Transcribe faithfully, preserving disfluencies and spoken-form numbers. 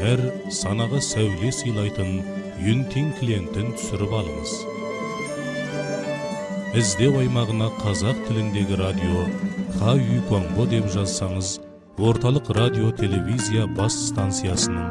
әр санаға сәуле сыйлайтын Юнтин клиентін түсіріп алыңыз. Іздеу аймағына қазақ тіліндегі радио Ха Үй Конго деп жазсаңыз, орталық радио телевизия бас станциясының